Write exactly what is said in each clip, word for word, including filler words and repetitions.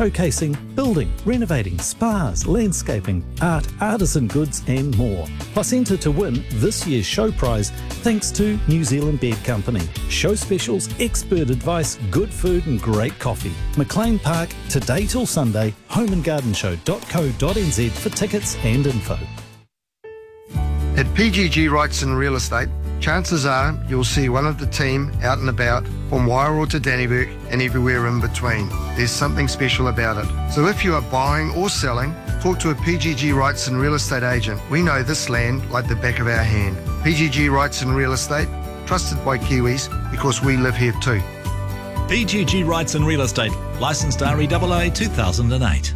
showcasing building, renovating, spas, landscaping, art, artisan goods and more. Plus enter to win this year's show prize thanks to New Zealand Bed Company. Show specials, expert advice, good food and great coffee. McLean Park, today till Sunday, home and garden show dot co dot n z for tickets and info. At P G G Wrightson Real Estate, chances are you'll see one of the team out and about from Wairoa to Dannevirke and everywhere in between. There's something special about it. So if you are buying or selling, talk to a P G G Wrightson Real Estate agent. We know this land like the back of our hand. P G G Wrightson Real Estate, trusted by Kiwis because we live here too. P G G Wrightson Real Estate, licensed R E A A two thousand eight.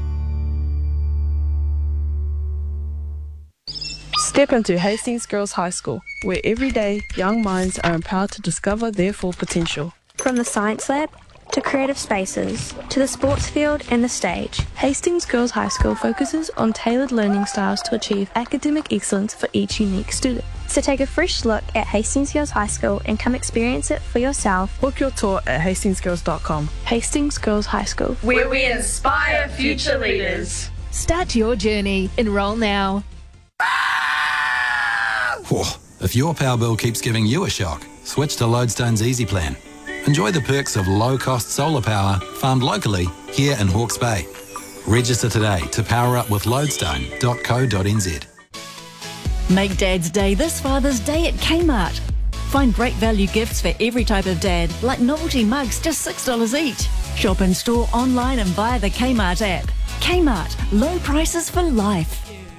Step into Hastings Girls High School, where every day young minds are empowered to discover their full potential. From the science lab to creative spaces to the sports field and the stage, Hastings Girls High School focuses on tailored learning styles to achieve academic excellence for each unique student. So take a fresh look at Hastings Girls High School and come experience it for yourself. Book your tour at hastings girls dot com. Hastings Girls High School, where we inspire future leaders. Start your journey. Enroll now. Whoa. If your power bill keeps giving you a shock, switch to Lodestone's Easy Plan. Enjoy the perks of low-cost solar power farmed locally here in Hawke's Bay. Register today to power up with lodestone dot co dot n z. Make Dad's Day this Father's Day at Kmart. Find great value gifts for every type of dad, like novelty mugs, just six dollars each. Shop in store, online and via the Kmart app. Kmart, low prices for life.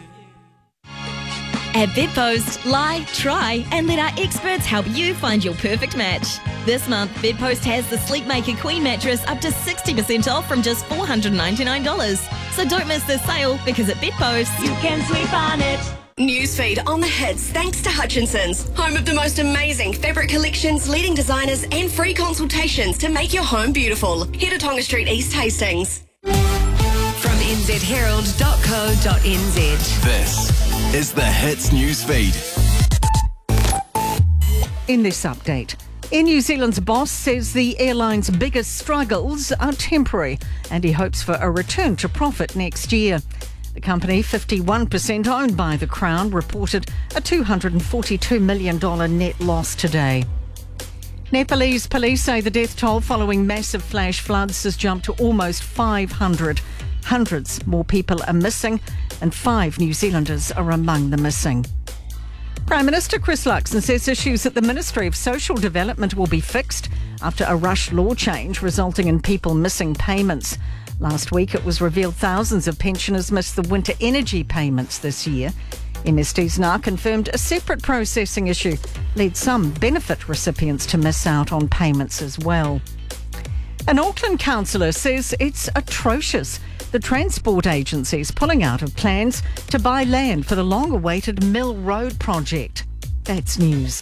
At Bedpost, lie, try, and let our experts help you find your perfect match. This month, Bedpost has the Sleepmaker Queen mattress up to sixty percent off from just four hundred ninety-nine dollars. So don't miss this sale, because at Bedpost, you can sleep on it. Newsfeed on the hits thanks to Hutchinson's, home of the most amazing fabric collections, leading designers and free consultations to make your home beautiful. Head to Tonga Street East Hastings. From n z herald dot co dot n z. This is the Hits Newsfeed. In this update, Air New Zealand's boss says the airline's biggest struggles are temporary and he hopes for a return to profit next year. The company, fifty-one percent owned by the Crown, reported a two hundred forty-two million dollars net loss today. Nepalese police say the death toll following massive flash floods has jumped to almost five hundred. Hundreds more people are missing and five New Zealanders are among the missing. Prime Minister Chris Luxon says issues at the Ministry of Social Development will be fixed after a rush law change resulting in people missing payments. Last week it was revealed thousands of pensioners missed the winter energy payments this year. M S Ds now confirmed a separate processing issue led some benefit recipients to miss out on payments as well. An Auckland councillor says it's atrocious. The transport agency is pulling out of plans to buy land for the long-awaited Mill Road project. That's news.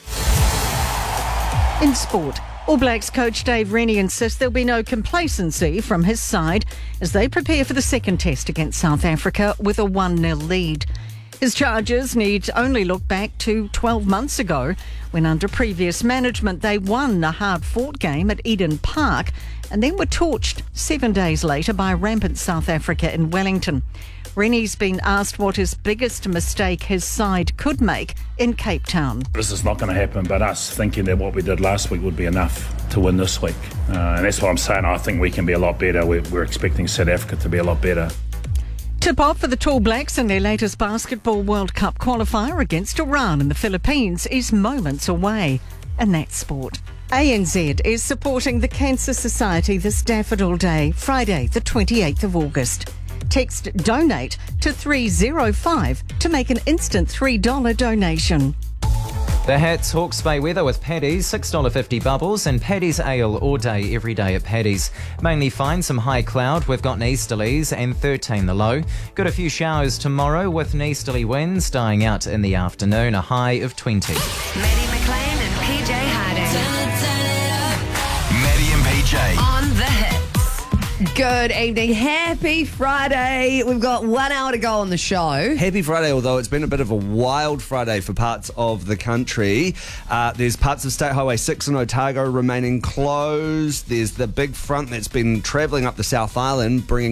In sport, All Blacks coach Dave Rennie insists there'll be no complacency from his side as they prepare for the second test against South Africa with a one nil lead. His charges need only look back to twelve months ago when under previous management they won the hard-fought game at Eden Park and then were torched seven days later by rampant South Africa in Wellington. Rennie's been asked what his biggest mistake his side could make in Cape Town. This is not going to happen, but us thinking that what we did last week would be enough to win this week. Uh, and that's what I'm saying. I think we can be a lot better. We're, we're expecting South Africa to be a lot better. Tip-off for the Tall Blacks in their latest Basketball World Cup qualifier against Iran in the Philippines is moments away. And that's sport. A N Z is supporting the Cancer Society this Daffodil Day, Friday the twenty-eighth of August. Text DONATE to three oh five to make an instant three dollars donation. The Hats Hawke's Bay weather with Paddy's, six dollars fifty bubbles, and Paddy's Ale all day, every day at Paddy's. Mainly fine, some high cloud. We've got easterlies and thirteen the low. Got a few showers tomorrow with easterly winds dying out in the afternoon, a high of twenty. Maddie McLean and P J Harding. Maddie and P J. On the Hits. Good evening. Happy Friday. We've got one hour to go on the show. Happy Friday, although it's been a bit of a wild Friday for parts of the country. Uh, there's parts of State Highway six in Otago remaining closed. There's the big front that's been travelling up the South Island, bringing